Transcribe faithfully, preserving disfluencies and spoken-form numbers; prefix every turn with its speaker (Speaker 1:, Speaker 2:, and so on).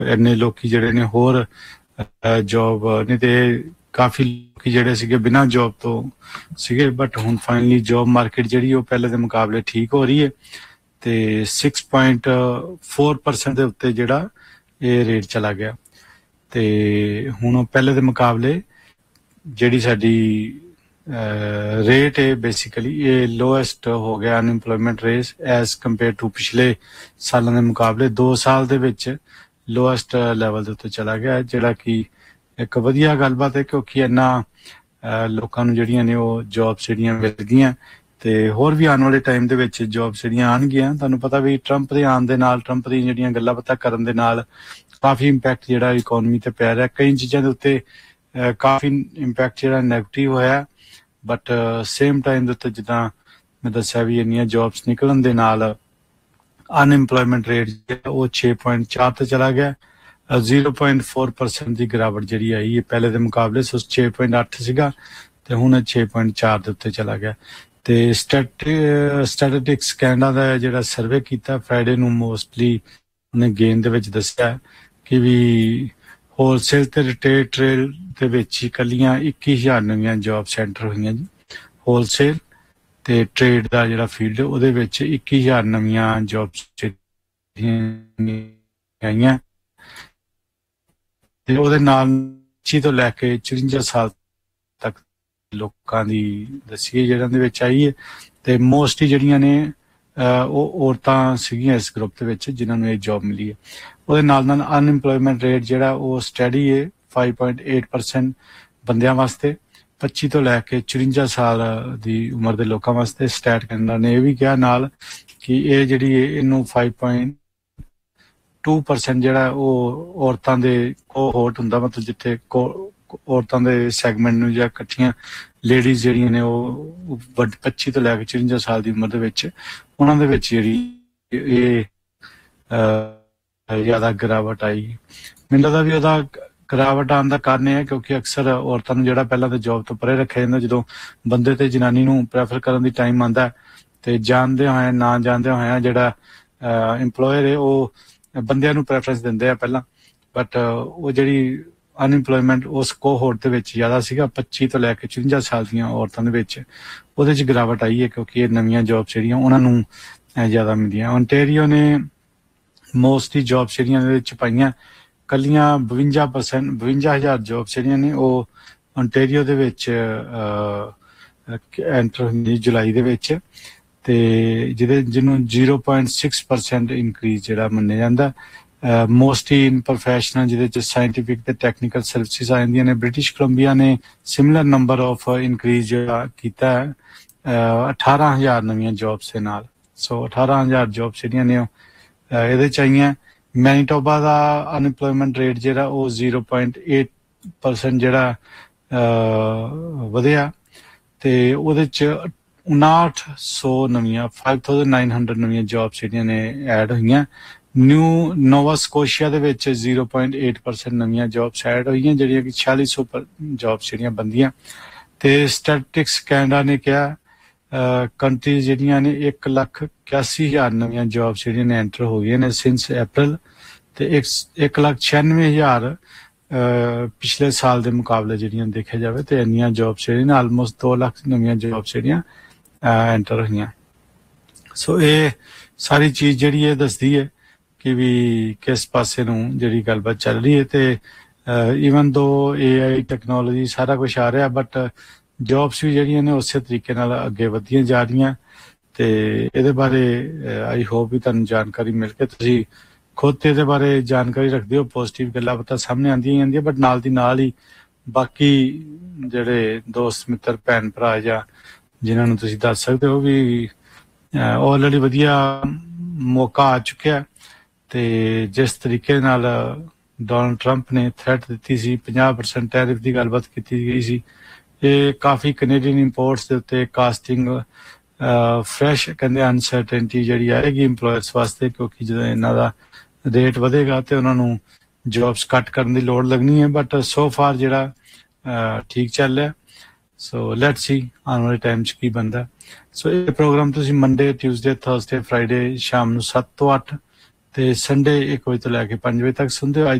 Speaker 1: ਇੰਨੇ ਲੋਕੀ ਜਿਹੜੇ ਨੇ ਹੋਰ ਜੋਬ ਨਹੀਂ ਤੇ ਕਾਫੀ ਲੋਕੀ ਜਿਹੜੇ ਸੀਗੇ ਬਿਨਾਂ ਜੋਬ ਤੋਂ ਸੀਗੇ, ਬਟ ਹੁਣ ਫਾਈਨਲੀ ਜੋਬ ਮਾਰਕੀਟ ਜਿਹੜੀ ਉਹ ਪਹਿਲੇ ਦੇ ਮੁਕਾਬਲੇ ਠੀਕ ਹੋ ਰਹੀ ਹੈ ਤੇ ਸਿਕਸ ਪੁਆਇੰਟ ਫੋਰ ਪਰਸੈਂਟ ਦੇ ਉੱਤੇ ਜਿਹੜਾ ਇਹ ਰੇਟ ਚਲਾ ਗਿਆ ਤੇ ਹੁਣ ਪਹਿਲੇ ਦੇ ਮੁਕਾਬਲੇ ਜਿਹੜੀ ਸਾਡੀ ਰੇਟ ਹੈ ਬੇਸਿਕਲੀ ਇਹ ਲੋਐਸਟ ਹੋ ਗਿਆ unemployment rate as compare to ਪਿਛਲੇ ਸਾਲਾਂ ਦੇ ਮੁਕਾਬਲੇ ਦੋ ਸਾਲ ਦੇ ਵਿੱਚ ਲੋਐਸਟ ਲੈਵਲ ਦੇ ਉੱਤੇ ਚਲਾ ਗਿਆ, ਜਿਹੜਾ ਕਿ ਇੱਕ ਵਧੀਆ ਗੱਲਬਾਤ ਹੈ ਕਿਉਂਕਿ ਇੰਨਾ ਲੋਕਾਂ ਨੂੰ ਜਿਹੜੀਆਂ ਨੇ ਉਹ ਜੋਬਸ ਜਿਹੜੀਆਂ ਮਿਲ ਗਈਆਂ ਤੇ ਹੋਰ ਵੀ ਆਉਣ ਵਾਲੇ ਟਾਈਮ ਦੇ ਵਿੱਚ ਜੋਬਸ ਜਿਹੜੀਆਂ ਆਉਣਗੀਆਂ। ਤੁਹਾਨੂੰ ਪਤਾ ਵੀ ਟਰੰਪ ਦੇ ਆਉਣ ਦੇ ਨਾਲ, ਟਰੰਪ ਦੀਆਂ ਜਿਹੜੀਆਂ ਗੱਲਾਂ ਬਾਤਾਂ ਕਰਨ ਦੇ ਨਾਲ ਕਾਫੀ ਇੰਪੈਕਟ ਜਿਹੜਾ ਇਕੋਨਮੀ ਤੇ ਪੈ ਰਿਹਾ, ਕਈ ਚੀਜ਼ਾਂ ਦੇ ਉੱਤੇ ਕਾਫੀ ਇੰਪੈਕਟ ਜਿਹੜਾ ਨੈਗੇਟਿਵ ਹੋਇਆ, ਬਟ ਸੇਮ ਟਾਈਮ ਦੇ ਉੱਤੇ ਜਿੱਦਾਂ ਮੈਂ ਦੱਸਿਆ ਵੀ ਇੰਨੀਆਂ ਜੋਬਸ ਨਿਕਲਣ ਦੇ ਨਾਲ ਅਨਇੰਪਲੋਇਮੈਂਟ ਰੇਟ ਜਿਹੜਾ ਉਹ ਛੇ ਪੁਆਇੰਟ ਚਾਰ ਤੇ ਚਲਾ ਗਿਆ, ਜ਼ੀਰੋ ਪੁਆਇੰਟ ਫੋਰ ਪਰਸੈਂਟ ਦੀ ਗਿਰਾਵਟ ਜਿਹੜੀ ਆਈ ਹੈ ਪਹਿਲੇ ਦੇ ਮੁਕਾਬਲੇ। ਸੋ ਛੇ ਪੁਆਇੰਟ ਅੱਠ ਸੀਗਾ ਤੇ ਹੁਣ ਛੇ ਪੁਆਇੰਟ ਚਾਰ ਦੇ ਉੱਤੇ ਚਲਾ ਗਿਆ। ਤੇ ਸਟੈਟਿਸਟਿਕਸ ਕੈਨੇਡਾ ਦਾ ਜਿਹੜਾ ਸਰਵੇ ਕੀਤਾ ਫਰਾਈਡੇ ਨੂੰ, ਮੋਸਟਲੀ ਉਹਨੇ ਗੇਨ ਦੇ ਵਿੱਚ ਦੱਸਿਆ ਕਿ ਵੀ ਹੋਲਸੇਲ ਤੇ ਰਿਟੇਲ ਟ੍ਰੇਡ ਦੇ ਵਿੱਚ ਹੀ ਇਕੱਲੀਆਂ ਇੱਕੀ ਹਜ਼ਾਰ ਨਵੀਆਂ ਜੋਬ ਸੈਂਟਰ ਹੋਈਆਂ ਜੀ। ਹੋਲਸੇਲ ਤੇ ਟ੍ਰੇਡ ਦਾ ਜਿਹੜਾ ਫੀਲਡ ਉਹਦੇ ਵਿੱਚ ਇੱਕੀ ਹਜ਼ਾਰ ਨਵੀਆਂ ਜੋਬਸ ਆਈਆਂ ਤੇ ਉਹਦੇ ਨਾਲ ਪੱਚੀ ਤੋਂ ਲੈ ਕੇ ਚੁਰੰਜਾ ਸਾਲ ਤੱਕ ਲੋਕਾਂ ਦੀ ਦੱਸੀਏ ਜਿਹੜਾ ਦੇ ਵਿੱਚ ਆਈ ਹੈ ਤੇ ਮੋਸਟਲੀ ਜਿਹੜੀਆਂ ਨੇ ਉਹ ਔਰਤਾਂ ਸੀਗੀਆਂ ਇਸ ਗਰੁੱਪ ਦੇ ਵਿੱਚ ਜਿਨ੍ਹਾਂ ਨੂੰ ਇਹ ਜੋਬ ਮਿਲੀ ਹੈ। ਉਹਦੇ ਨਾਲ ਨਾਲ ਅਨਇੰਪਲੋਇਮੈਂਟ ਰੇਟ ਜਿਹੜਾ ਉਹ ਸਟੈਡੀ ਹੈ ਫਾਈਵ ਪੁਆਇੰਟ ਏਟ ਪਰਸੈਂਟ ਬੰਦਿਆਂ ਵਾਸਤੇ, ਪੱਚੀ ਤੋਂ ਲੈ ਕੇ ਚੁਰੰਜਾ ਸਾਲ ਦੀ ਉਮਰ ਦੇ ਲੋਕਾਂ ਵਾਸਤੇ। ਸਟੈਟ ਕੈਨੇਡਾ ਨੇ ਇਹ ਵੀ ਕਿਹਾ ਨਾਲ ਕਿ ਇਹ ਜਿਹੜੀ ਇਹਨੂੰ ਫਾਈਵ ਪੁਆਇੰਟ ਟੂ ਪਰਸੈਂਟ ਜਿਹੜਾ ਉਹ ਔਰਤਾਂ ਦੇ ਕੋਹੋਰਟ ਹੁੰਦਾ, ਮਤਲਬ ਜਿੱਥੇ ਔਰਤਾਂ ਦੇ ਸੈਗਮੈਂਟ ਨੂੰ ਜਾਂ ਇਕੱਠੀਆਂ ਲੇਡੀਜ਼ ਜਿਹੜੀਆਂ ਨੇ ਉਹ ਵੱਡ ਪੱਚੀ ਤੋਂ ਲੈ ਕੇ ਚੁਰੰਜਾ ਸਾਲ ਦੀ ਉਮਰ ਦੇ ਵਿੱਚ ਉਹਨਾਂ ਦੇ ਵਿੱਚ ਜਿਹੜੀ ਇਹ ਜ਼ਿਆਦਾ ਗਿਰਾਵਟ ਆਈ। ਮੈਨੂੰ ਲੱਗਦਾ ਵੀ ਉਹਦਾ ਗਿਰਾਵਟ ਆਉਣ ਦਾ ਕਾਰਨ ਇਹ ਹੈ ਕਿਉਂਕਿ ਅਕਸਰ ਔਰਤਾਂ ਨੂੰ ਜਿਹੜਾ ਪਹਿਲਾਂ ਤਾਂ ਜੋਬ ਤੋਂ ਪਰੇ ਰੱਖਿਆ ਜਾਂਦਾ, ਜਦੋਂ ਬੰਦੇ ਤੇ ਜਨਾਨੀ ਨੂੰ ਪ੍ਰੈਫਰ ਕਰਨ ਦੀ ਟਾਈਮ ਆਉਂਦਾ ਤੇ ਜਾਣਦੇ ਹੋਇਆ ਨਾ ਜਾਣਦੇ ਹੋਇਆ ਜਿਹੜਾ ਇੰਪਲੋਇਰ ਹੈ ਉਹ ਬੰਦਿਆਂ ਨੂੰ ਪ੍ਰੈਫਰੈਂਸ ਦਿੰਦੇ ਆ ਪਹਿਲਾਂ, ਬਟ ਉਹ ਜਿਹੜੀ ਅਨਇੰਪਲੋਇਮੈਂਟ ਉਸ ਕੋਹੋਰਟ ਦੇ ਵਿੱਚ ਜ਼ਿਆਦਾ ਸੀਗਾ ਪੱਚੀ ਤੋਂ ਲੈ ਕੇ ਚੁਰੰਜਾ ਸਾਲ ਦੀਆਂ ਔਰਤਾਂ ਦੇ ਵਿੱਚ, ਉਹਦੇ 'ਚ ਗਿਰਾਵਟ ਆਈ ਹੈ ਕਿਉਂਕਿ ਇਹ ਨਵੀਆਂ ਜੋਬਸ ਜਿਹੜੀਆਂ ਉਹਨਾਂ ਨੂੰ ਜ਼ਿਆਦਾ ਮਿਲੀਆਂ। ਓਨਟੇਰੀਓ ਨੇ ਮੋਸਟਲੀ ਜੋਬਸ ਜਿਹੜੀਆਂ ਦੇ ਵਿੱਚ ਪਾਈਆਂ, ਕੱਲੀਆਂ ਬਵੰਜਾ ਪਰਸੈਂਟ ਬਵੰਜਾ ਹਜ਼ਾਰ ਜੋਬਸ ਜਿਹੜੀਆਂ ਨੇ ਉਹ ਓਨਟੇਰੀਓ ਦੇ ਵਿੱਚ ਐਂਟਰ ਹੁੰਦੀ ਜੁਲਾਈ ਦੇ ਵਿੱਚ ਤੇ ਜਿਹਦੇ ਜਿਹਨੂੰ zero point six percent increase ਜਿਹੜਾ ਮੰਨਿਆ ਜਾਂਦਾ। ਮੋਸਟਲੀ ਇਨ ਪ੍ਰੋਫੈਸ਼ਨਲ ਜਿਹਦੇ 'ਚ ਸਾਇੰਟੀਫਿਕ ਤੇ ਟੈਕਨੀਕਲ ਸਰਵਿਸਿਜ਼ ਆ ਜਾਂਦੀਆਂ ਨੇ। ਬ੍ਰਿਟਿਸ਼ ਕੋਲੰਬੀਆ ਨੇ ਸਿਮਿਲਰ ਨੰਬਰ ਆਫ ਇਨਕਰੀਜ਼ ਜਿਹੜਾ ਕੀਤਾ ਹੈ ਅਠਾਰਾਂ ਹਜ਼ਾਰ ਨਵੀਆਂ ਜੋਬਸ ਦੇ ਨਾਲ। ਸੋ ਅਠਾਰਾਂ ਹਜ਼ਾਰ ਜੋਬਸ ਜਿਹੜੀਆਂ ਨੇ ਇਹਦੇ 'ਚ ਆਈਆਂ। ਮੈਨੀਟੋਬਾ ਦਾ ਅਨਇੰਪਲੋਇਮੈਂਟ ਰੇਟ ਜਿਹੜਾ ਉਹ ਜ਼ੀਰੋ ਪੁਆਇੰਟ ਏਟ ਪਰਸੈਂਟ ਜਿਹੜਾ ਵਧਿਆ ਤੇ ਉਹਦੇ 'ਚ ਉਨਾਹਠ ਸੌ ਨਵੀਆਂ ਫਾਈਵ ਥਾਊਜ਼ੈਂਡ ਨਾਈਨ ਹੰਡਰਡ ਨਵੀਆਂ ਜੋਬਸ ਜਿਹੜੀਆਂ ਨੇ ਐਡ ਹੋਈਆਂ। ਨਿਊ ਨੋਵਾ ਸਕੋਸ਼ੀਆ ਦੇ ਵਿੱਚ ਜ਼ੀਰੋ ਪੁਆਇੰਟ ਏਟ ਪਰਸੈਂਟ ਨਵੀਆਂ ਜੋਬਸ ਐਡ ਹੋਈਆਂ ਜਿਹੜੀਆਂ ਕਿ ਛਿਆਲੀ ਸੌ ਜੋਬਸ ਜਿਹੜੀਆਂ ਬੰਦੀਆਂ। ਤੇ ਸਟੈਟਿਸਟਿਕਸ ਕੈਨੇਡਾ ਨੇ ਕਿਹਾ ਕੰਟਰੀਜ਼ ਜਿਹੜੀਆਂ ਨੇ ਇੱਕ ਲੱਖ ਇਕਿਆਸੀ ਹਜ਼ਾਰ ਨਵੀਆਂ ਜੋਬਸ ਜਿਹੜੀਆਂ ਨੇ ਐਂਟਰ ਹੋ ਗਈਆਂ ਨੇ ਸਿੰਸ ਅਪ੍ਰੈਲ ਤੇ ਇੱਕ ਇੱਕ ਲੱਖ ਛਿਆਨਵੇਂ ਹਜ਼ਾਰ ਪਿਛਲੇ ਸਾਲ ਦੇ ਮੁਕਾਬਲੇ ਜਿਹੜੀਆਂ ਦੇਖਿਆ ਜਾਵੇ ਤੇ ਇੰਨੀਆਂ ਜੋਬਸ ਜਿਹੜੀਆਂ ਨੇ ਆਲਮੋਸਟ ਦੋ ਲੱਖ ਨਵੀਆਂ ਜੋਬਸ ਜਿਹੜੀਆਂ ਐਂਟਰ ਹੋਈਆਂ। ਸੋ ਇਹ ਸਾਰੀ ਚੀਜ਼ ਜਿਹੜੀ ਇਹ ਦੱਸਦੀ ਹੈ ਕਿ ਵੀ ਕਿਸ ਪਾਸੇ ਨੂੰ ਜਿਹੜੀ ਗੱਲਬਾਤ ਚੱਲ ਰਹੀ ਹੈ ਤੇ ਈਵਨ ਦੋ ਏ ਆਈ ਟੈਕਨੋਲੋਜੀ ਸਾਰਾ ਕੁਛ ਆ ਰਿਹਾ ਬਟ ਜੋਬਸ ਵੀ ਜਿਹੜੀਆਂ ਨੇ ਉਸੇ ਤਰੀਕੇ ਨਾਲ ਅੱਗੇ ਵਧੀਆਂ ਜਾ ਰਹੀਆਂ ਤੇ ਇਹਦੇ ਬਾਰੇ ਆਈ ਹੋਪ ਵੀ ਤੁਹਾਨੂੰ ਜਾਣਕਾਰੀ ਮਿਲ ਕੇ ਤੁਸੀਂ ਖੁਦ ਤੇ ਇਹਦੇ ਬਾਰੇ ਜਾਣਕਾਰੀ ਰੱਖਦੇ ਹੋ। ਪੋਜ਼ੀਟਿਵ ਗੱਲਾਂ ਬਾਤਾਂ ਸਾਹਮਣੇ ਆਉਂਦੀਆਂ ਜਾਂਦੀਆਂ ਬਟ ਨਾਲ ਦੀ ਨਾਲ ਹੀ ਬਾਕੀ ਜਿਹੜੇ ਦੋਸਤ ਮਿੱਤਰ ਭੈਣ ਭਰਾ ਜਾਂ ਜਿਨ੍ਹਾਂ ਨੂੰ ਤੁਸੀਂ ਦੱਸ ਸਕਦੇ ਹੋ ਵੀ ਆਲਰੇਡੀ ਵਧੀਆ ਮੌਕਾ ਆ ਚੁੱਕਿਆ ਤੇ ਜਿਸ ਤਰੀਕੇ ਨਾਲ ਡੋਨਲਡ ਟਰੰਪ ਨੇ ਥ੍ਰੈਟ ਦਿੱਤੀ ਸੀ ਪੰਜਾਹ ਪਰਸੈਂਟ ਟੈਰਿਫ ਦੀ ਗੱਲਬਾਤ ਕੀਤੀ ਗਈ ਸੀ, ਇਹ ਕਾਫੀ ਕੈਨੇਡੀਅਨ ਇੰਪੋਰਟਸ ਦੇ ਉੱਤੇ ਕਾਸਟਿੰਗ ਫਰੈਸ਼ ਕਹਿੰਦੇ ਅਨਸਰਟਨਟੀ ਜਿਹੜੀ ਆਏਗੀ ਇੰਪਲੋਇਰਸ ਵਾਸਤੇ ਕਿਉਂਕਿ ਜਦੋਂ ਇਹਨਾਂ ਦਾ ਰੇਟ ਵਧੇਗਾ ਤੇ ਉਹਨਾਂ ਨੂੰ ਜੋਬਸ ਕੱਟ ਕਰਨ ਦੀ ਲੋੜ ਲੱਗਣੀ ਹੈ। ਬਟ ਸੋ ਫਾਰ ਜਿਹੜਾ ਠੀਕ ਚੱਲ ਰਿਹਾ। ਸੋ ਲੈਟਸ ਸੀ ਆਉਣ ਵਾਲੇ ਟਾਈਮ 'ਚ ਕੀ ਬਣਦਾ। ਸੋ ਇਹ ਪ੍ਰੋਗਰਾਮ ਤੁਸੀਂ ਮੰਡੇ, ਟਿਊਜ਼ਡੇ, ਥਰਸਡੇ, ਫਰਾਈਡੇ ਸ਼ਾਮ ਨੂੰ ਸੱਤ ਤੋਂ ਅੱਠ ਤੇ ਸੰਡੇ ਇੱਕ ਵਜੇ ਤੋਂ ਲੈ ਕੇ ਪੰਜ ਵਜੇ ਤੱਕ ਸੁਣਦੇ ਹੋ।